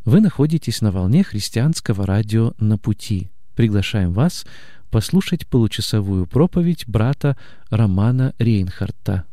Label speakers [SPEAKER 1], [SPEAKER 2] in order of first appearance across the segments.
[SPEAKER 1] Вы находитесь на волне христианского радио «На пути». Приглашаем вас послушать получасовую проповедь брата Романа Рейнхарта.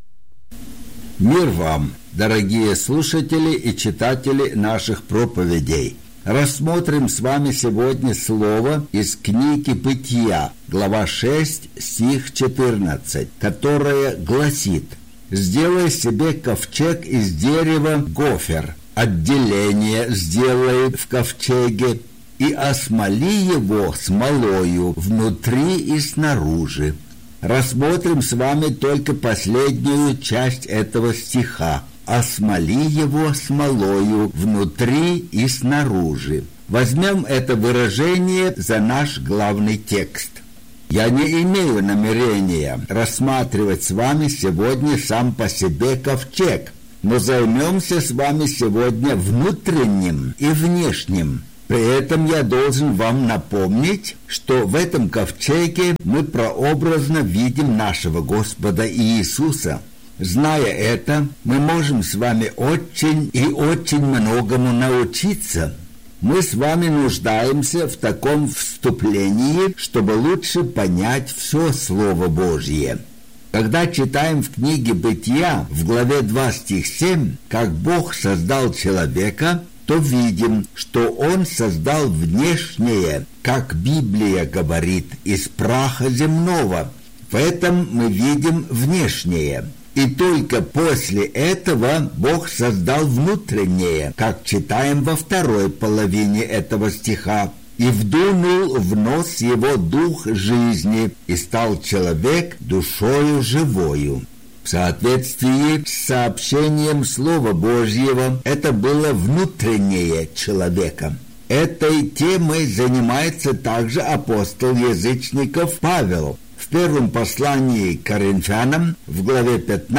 [SPEAKER 2] Мир вам, дорогие слушатели и читатели наших проповедей! Рассмотрим с вами сегодня слово из книги «Бытия», глава 6, стих 14, которое гласит: «Сделай себе ковчег из дерева гофер, отделение сделай в ковчеге, и осмоли его смолою внутри и снаружи». Рассмотрим с вами только последнюю часть этого стиха. «Осмоли его смолою внутри и снаружи». Возьмем это выражение за наш главный текст. Я не имею намерения рассматривать с вами сегодня сам по себе ковчег, но займемся с вами сегодня внутренним и внешним. При этом я должен вам напомнить, что в этом ковчеге мы прообразно видим нашего Господа Иисуса. Зная это, мы можем с вами очень и очень многому научиться. Мы с вами нуждаемся в таком вступлении, чтобы лучше понять все Слово Божье. Когда читаем в книге «Бытия» в главе 2 стих 7, как Бог создал человека, то видим, что Он создал внешнее, как Библия говорит, из праха земного. В этом мы видим внешнее. И только после этого Бог создал внутреннее, как читаем во второй половине этого стиха. «И вдунул в нос его дух жизни, и стал человек душою живою». В соответствии с сообщением Слова Божьего, это было внутреннее человека. Этой темой занимается также апостол язычников Павел в первом послании к Коринфянам, в главе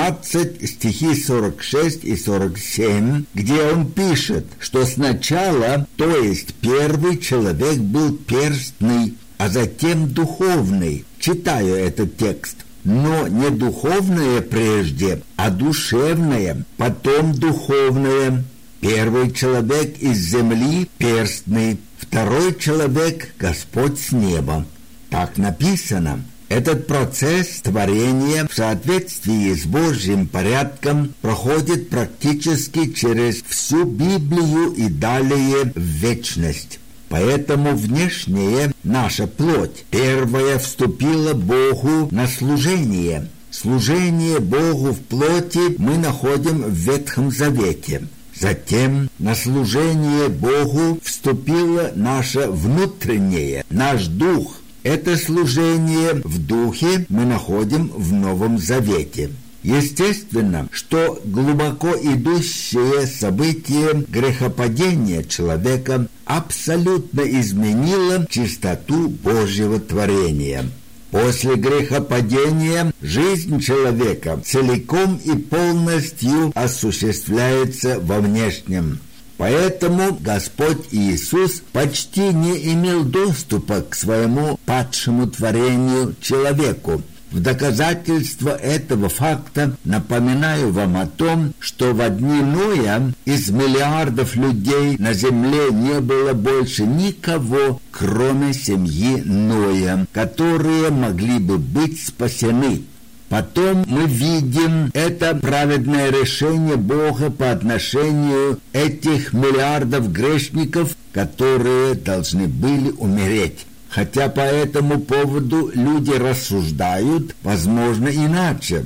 [SPEAKER 2] 15, стихи 46 и 47, где он пишет, что сначала, то есть первый человек был перстный, а затем духовный. Читаю этот текст. Но не духовное прежде, а душевное, потом духовное. Первый человек из земли перстный, второй человек Господь с неба. Так написано. Этот процесс творения в соответствии с Божьим порядком проходит практически через всю Библию и далее в вечность. Поэтому внешнее, наша плоть, первая вступила Богу на служение. Служение Богу в плоти мы находим в Ветхом Завете. Затем на служение Богу вступило наше внутреннее, наш дух. Это служение в духе мы находим в Новом Завете. Естественно, что глубоко идущее событие грехопадения человека абсолютно изменило чистоту Божьего творения. После грехопадения жизнь человека целиком и полностью осуществляется во внешнем. Поэтому Господь Иисус почти не имел доступа к своему падшему творению человеку. В доказательство этого факта напоминаю вам о том, что в дни Ноя из миллиардов людей на земле не было больше никого, кроме семьи Ноя, которые могли бы быть спасены. Потом мы видим это праведное решение Бога по отношению этих миллиардов грешников, которые должны были умереть. Хотя по этому поводу люди рассуждают, возможно, иначе.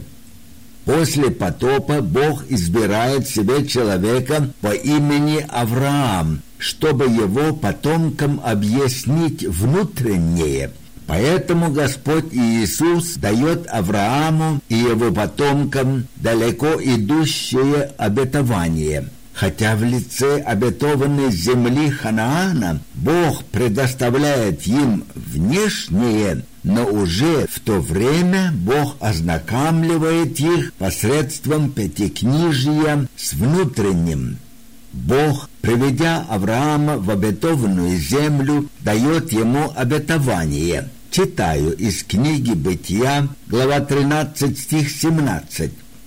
[SPEAKER 2] После потопа Бог избирает себе человека по имени Авраам, чтобы его потомкам объяснить внутреннее. Поэтому Господь Иисус дает Аврааму и его потомкам далеко идущее обетование. Хотя в лице обетованной земли Ханаана Бог предоставляет им внешнее, но уже в то время Бог ознакомливает их посредством Пятикнижия с внутренним. Бог, приведя Авраама в обетованную землю, дает ему обетование. Читаю из книги «Бытия», глава 13, стих 17.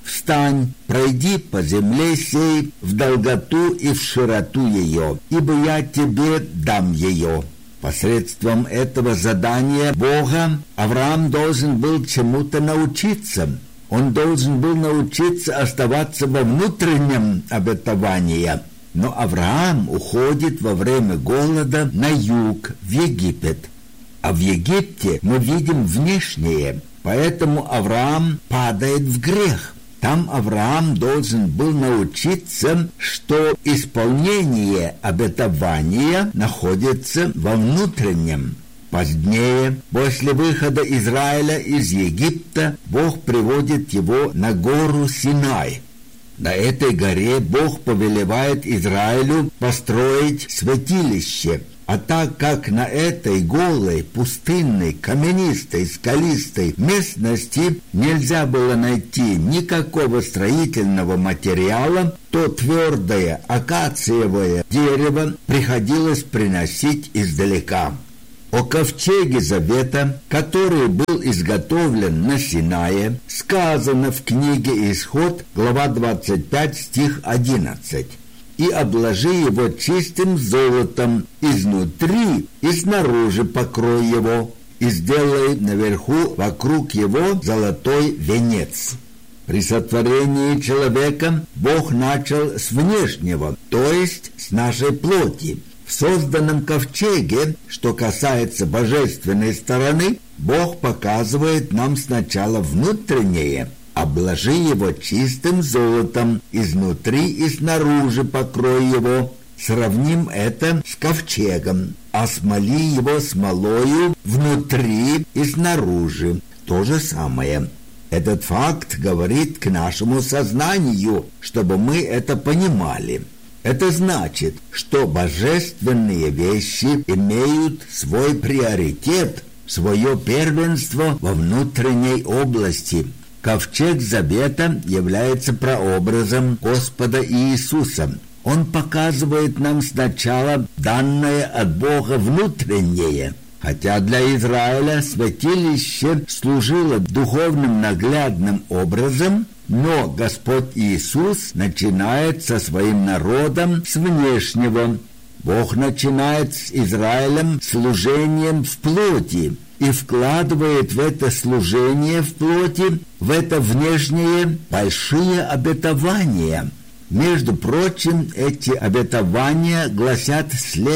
[SPEAKER 2] «Встань, пройди по земле сей в долготу и в широту ее, ибо я тебе дам ее». Посредством этого задания Бога Авраам должен был чему-то научиться. Он должен был научиться оставаться во внутреннем обетовании. Но Авраам уходит во время голода на юг, в Египет. А в Египте мы видим внешнее, поэтому Авраам падает в грех. Там Авраам должен был научиться, что исполнение обетования находится во внутреннем. Позднее, после выхода Израиля из Египта, Бог приводит его на гору Синай. На этой горе Бог повелевает Израилю построить святилище. А так как на этой голой, пустынной, каменистой, скалистой местности нельзя было найти никакого строительного материала, то твердое акациевое дерево приходилось приносить издалека. О ковчеге завета, который был изготовлен на Синае, сказано в книге Исход, глава 25, стих 11. «И обложи его чистым золотом изнутри и снаружи покрой его, и сделай наверху вокруг его золотой венец». При сотворении человека Бог начал с внешнего, то есть с нашей плоти. В созданном ковчеге, что касается божественной стороны, Бог показывает нам сначала внутреннее. Обложи его чистым золотом, изнутри и снаружи покрой его. Сравним это с ковчегом. Осмоли его смолою внутри и снаружи. То же самое. Этот факт говорит к нашему сознанию, чтобы мы это понимали. Это значит, что божественные вещи имеют свой приоритет, свое первенство во внутренней области. Ковчег Завета является прообразом Господа Иисуса. Он показывает нам сначала данное от Бога внутреннее. Хотя для Израиля святилище служило духовным наглядным образом, но Господь Иисус начинает со своим народом с внешнего. Бог начинает с Израилем служением в плоти и вкладывает в это служение в плоти, в это внешнее, большие обетования. Между прочим, эти обетования гласят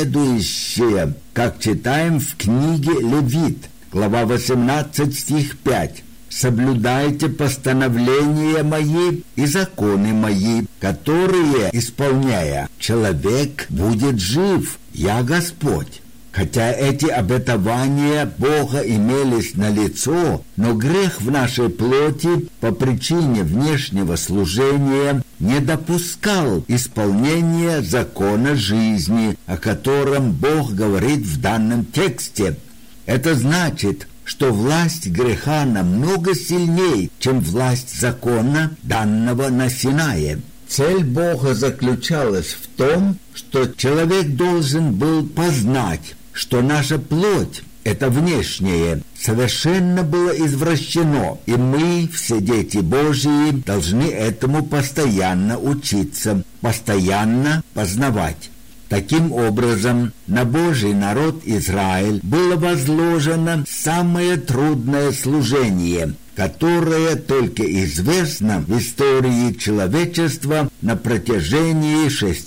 [SPEAKER 2] следующее, как читаем в книге Левит, глава 18, стих 5. «Соблюдайте постановления мои и законы мои, которые, исполняя, человек будет жив, я Господь». Хотя эти обетования Бога имелись налицо, но грех в нашей плоти по причине внешнего служения не допускал исполнения закона жизни, о котором Бог говорит в данном тексте. Это значит, что власть греха намного сильнее, чем власть закона, данного на Синае. Цель Бога заключалась в том, что человек должен был познать, что наша плоть, это внешнее, совершенно было извращено, и мы, все дети Божьи, должны этому постоянно учиться, постоянно познавать. Таким образом, на Божий народ Израиль было возложено самое трудное служение, которое только известно в истории человечества на протяжении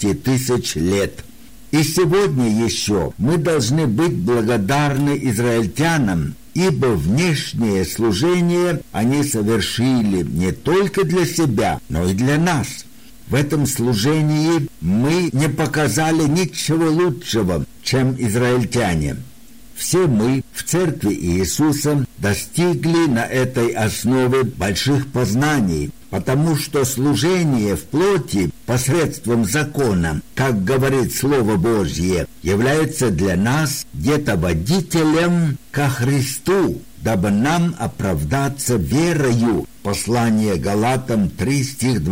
[SPEAKER 2] 6000 лет. И сегодня еще мы должны быть благодарны израильтянам, ибо внешнее служение они совершили не только для себя, но и для нас. В этом служении мы не показали ничего лучшего, чем израильтяне. Все мы в Церкви Иисуса достигли на этой основе больших познаний, потому что служение в плоти посредством закона, как говорит Слово Божье, является для нас где-то водителем ко Христу, дабы нам оправдаться верою. Послание Галатам 3, стих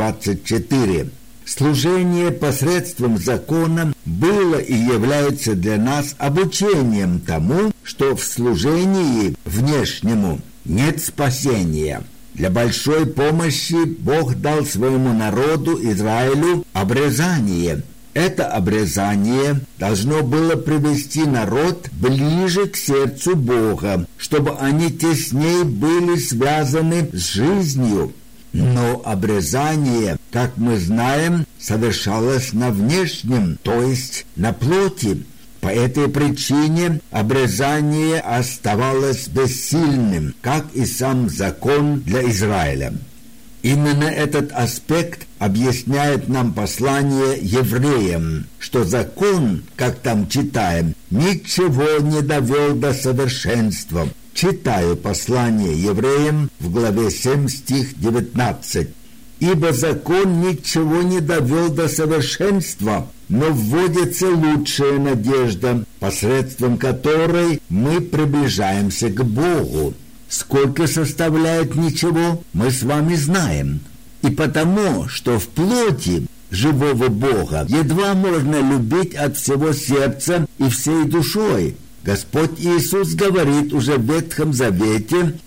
[SPEAKER 2] 24. Служение посредством закона было и является для нас обучением тому, что в служении внешнему нет спасения. Для большой помощи Бог дал своему народу Израилю обрезание. Это обрезание должно было привести народ ближе к сердцу Бога, чтобы они теснее были связаны с жизнью. Но обрезание, как мы знаем, совершалось на внешнем, то есть на плоти. По этой причине обрезание оставалось бессильным, как и сам закон для Израиля. Именно этот аспект объясняет нам послание евреям, что закон, как там читаем, ничего не довел до совершенства. Читаю послание евреям в главе 7, стих 19. «Ибо закон ничего не довел до совершенства, но вводится лучшая надежда, посредством которой мы приближаемся к Богу». Сколько составляет ничего, мы с вами знаем. И потому, что в плоти живого Бога едва можно любить от всего сердца и всей душой. Господь Иисус говорит уже в Ветхом Завете: